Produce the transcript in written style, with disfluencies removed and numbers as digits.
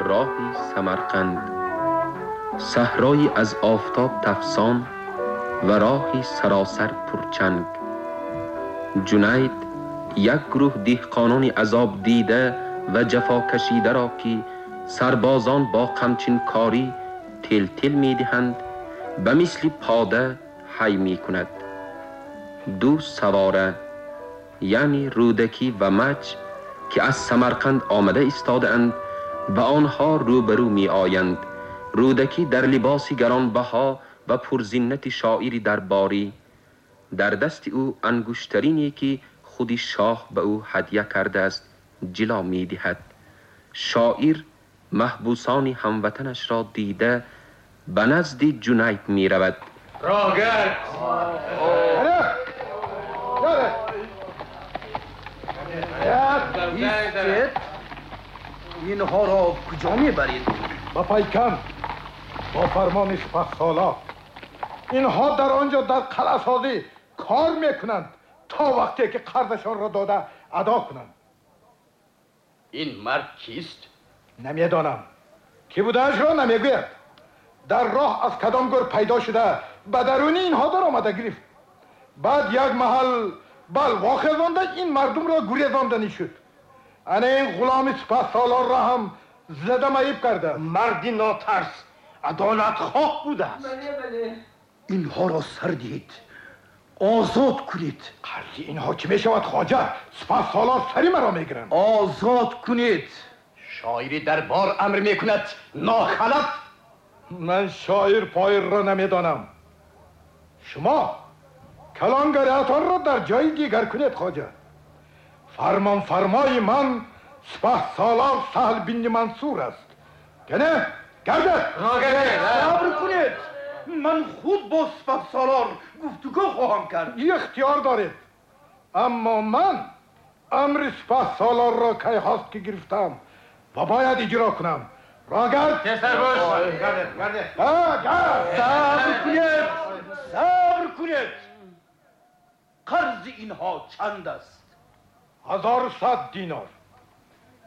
راهی سمرقند، صحرایی از آفتاب تفسان و راهی سراسر پرچنگ. جنید یک گروه دهقانان عذاب دیده و جفا کشیده را که سربازان با قمچین کاری تل تل می دهند به مثل پاده حی می کند. دو سواره یعنی رودکی و مچ که از سمرقند آمده ایستاده اند به آنها روبرو می آیند. رودکی در لباسی گرانبها و پرزینت شاعری درباری، در دست او انگشترینی که خودی شاه به او هدیه کرده است جلا می دهد. شاعر محبوسان هموطنش را دیده به نزد جنید می رود. راهگرد اینها را کجا میبرید؟ با پیکم، با فرمان سپهسالار. اینها در آنجا در قلعه سازی کار میکنند تا وقتی که قرضشان را داده ادا کنند. این مرد کیست؟ نمیدانم، کی بودهش را نمیگوید. در راه از کدام گر پیدا شده به درونی اینها در آمده گرفت. بعد یک محل واخیزانده این مردم را گریزاندنی شد. انا این غلام سپهسالار را هم زده معیب کرده. مردی ناترس عدالت خواه بوده است. بله. اینها را سر دهید، آزاد کنید. قرض اینها چه می شود خواجه؟ سپهسالار سری مرا میگیرند. آزاد کنید. شاعری دربار امر میکند ناخلط. من شاعر پایر را نمیدانم. شما کلانگریتان را در جای دیگر کنید خواجه. فرمان فرمای من سپهسالار سهل بن منصور است. کنه گردد. صبر کنید، من خود با سپهسالار گفتگو خواهم کرد. این اختیار دارید، اما من امر سپهسالار را کی هاست که گرفتم و باید اجرا کنم. را گرد. گرد. صبر کنید. قرض اینها چند است؟ 1100 دینار.